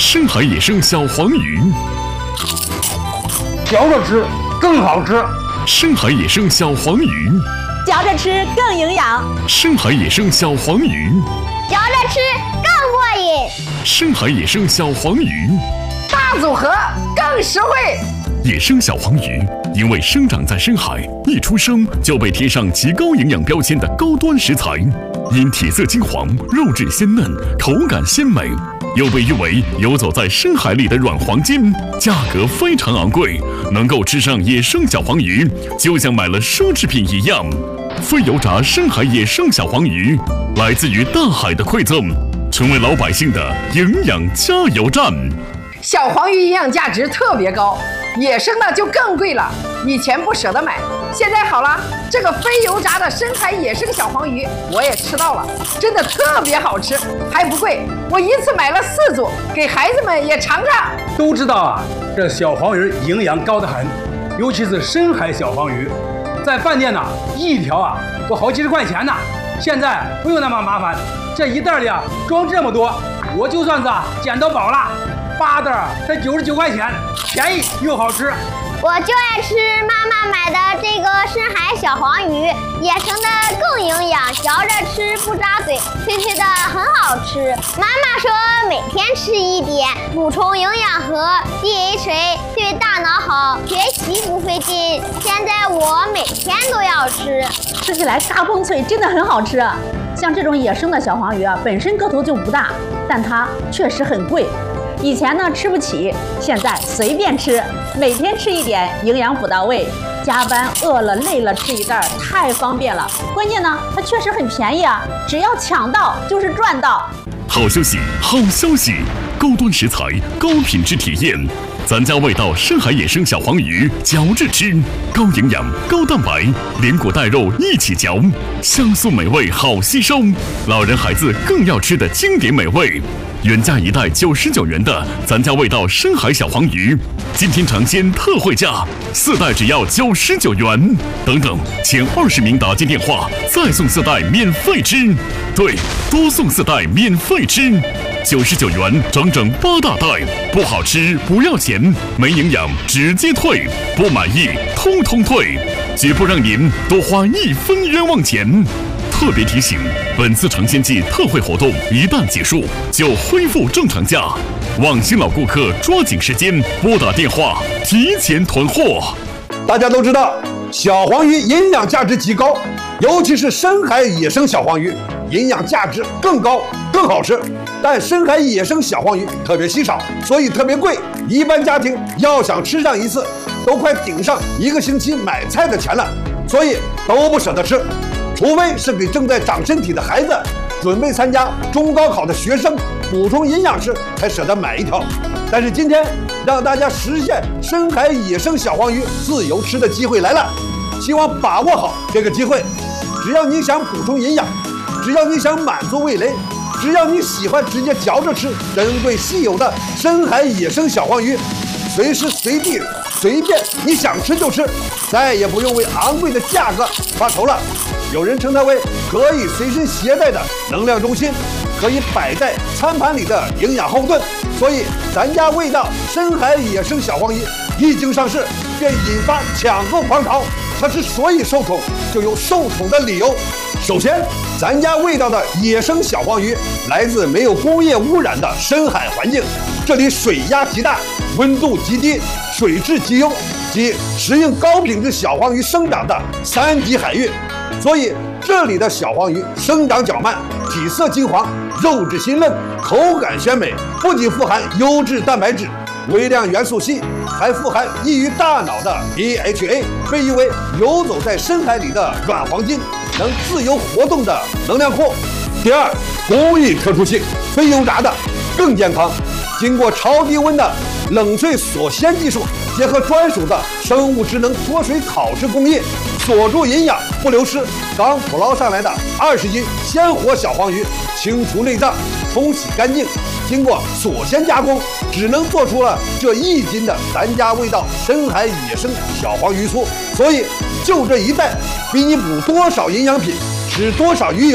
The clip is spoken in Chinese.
深海野生小黄鱼， 嚼着吃更好吃。 深海野生小黄鱼， 嚼着吃更营养。 深海野生小黄鱼， 嚼着吃更过瘾。 深海野生小黄鱼， 大组合更实惠。 野生小黄鱼因为生长在深海，一出生就被贴上极高营养标签的高端食材，因体色金黄、肉质鲜嫩、口感鲜美，又被誉为游走在深海里的软黄金，价格非常昂贵。能够吃上野生小黄鱼，就像买了奢侈品一样。非油炸深海野生小黄鱼，来自于大海的馈赠，成为老百姓的营养加油站。 小黄鱼营养价值特别高，野生的就更贵了。以前不舍得买，现在好了，这个非油炸的深海野生小黄鱼我也吃到了，真的特别好吃，还不贵。我一次买了4组，给孩子们也尝尝。 都知道啊，这小黄鱼营养高得很，尤其是深海小黄鱼，在饭店呢，一条啊都好几十块钱呢。现在不用那么麻烦，这一袋里啊装这么多，我就算是捡到宝了。8袋才99块钱，便宜又好吃。 我就爱吃妈妈买的这个深海小黄鱼，野生的更营养，嚼着吃不扎嘴，脆脆的很好吃。妈妈说每天吃一点，补充营养和 DHA， 对大脑好，学习不费劲。现在我每天都要吃， 吃起来嘎嘣脆，真的很好吃。像这种野生的小黄鱼啊，本身个头就不大，但它确实很贵。以前呢吃不起，现在随便吃，每天吃一点，营养补到位。加班饿了累了吃一袋，太方便了。关键呢，它确实很便宜啊，只要抢到就是赚到。 好消息，好消息！高端食材，高品质体验。咱家味道深海野生小黄鱼，嚼着吃，高营养、高蛋白，连骨带肉一起嚼，香酥美味，好吸收。老人孩子更要吃的经典美味。原价1袋99元的咱家味道深海小黄鱼，今天尝鲜特惠价，4袋只要99元。等等，前20名打进电话，再送4袋免费吃。对，多送4袋免费吃。99元整整8大袋，不好吃不要钱，没营养直接退，不满意通通退，绝不让您多花1分冤枉钱。特别提醒，本次尝鲜季特惠活动一旦结束，就恢复正常价。望新老顾客抓紧时间拨打电话，提前囤货。 大家都知道，小黄鱼营养价值极高，尤其是深海野生小黄鱼，营养价值更高，更好吃。但深海野生小黄鱼特别稀少，所以特别贵。一般家庭要想吃上一次，都快顶上1个星期买菜的钱了，所以都不舍得吃。除非是给正在长身体的孩子、准备参加中高考的学生补充营养时才舍得买一条。但是今天让大家实现深海野生小黄鱼自由吃的机会来了，希望把握好这个机会。只要你想补充营养，只要你想满足味蕾，只要你喜欢直接嚼着吃珍贵稀有的深海野生小黄鱼，随时随地随便你想吃就吃，再也不用为昂贵的价格发愁了。有人称它为可以随身携带的能量中心，可以摆在餐盘里的营养后盾。所以咱家味道深海野生小黄鱼一经上市，便引发抢购狂潮。它之所以受宠，就有受宠的理由。首先，咱家味道的野生小黄鱼来自没有工业污染的深海环境，这里水压极大，温度极低，水质极优，即适应高品质小黄鱼生长的3级海域。所以这里的小黄鱼生长较慢，体色金黄，肉质鲜嫩，口感鲜美，不仅富含优质蛋白质、微量元素硒，还富含益于大脑的 DHA， 被誉为游走在深海里的软黄金，能自由活动的能量库。第二，工艺特殊性，非油炸的更健康，经过超低温的冷萃锁鲜技术，结合专属的生物智能脱水烤制工艺，锁住营养不流失。刚捕捞上来的20斤鲜活小黄鱼，清除内脏，冲洗干净，经过锁鲜加工，只能做出了这1斤的咱家味道深海野生小黄鱼酥。所以就这一袋，比你补多少营养品，吃多少鱼油